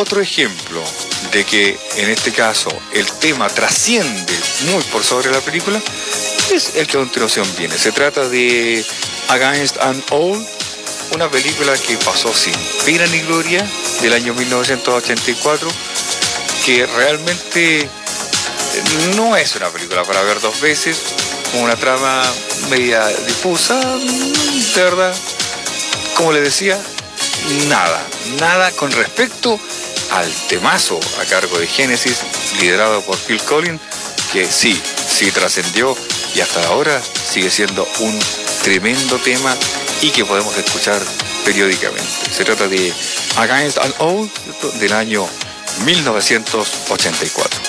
otro ejemplo de que en este caso el tema trasciende muy por sobre la película es el que a continuación viene. Se trata de Against All, una película que pasó sin pena ni gloria del año 1984, que realmente no es una película para ver dos veces, con una trama media difusa, de verdad, como les decía, nada con respecto al temazo a cargo de Genesis, liderado por Phil Collins, que sí trascendió y hasta ahora sigue siendo un tremendo tema y que podemos escuchar periódicamente. Se trata de Against All del año 1984.